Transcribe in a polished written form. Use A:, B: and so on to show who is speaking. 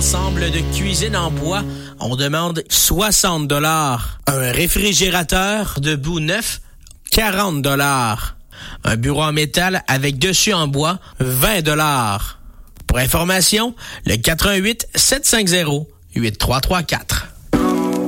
A: ensemble de cuisine en bois, on demande 60 $. Un réfrigérateur debout neuf, 40 $. Un bureau en métal avec dessus en bois, 20 $. Pour information, le 88 750 8334.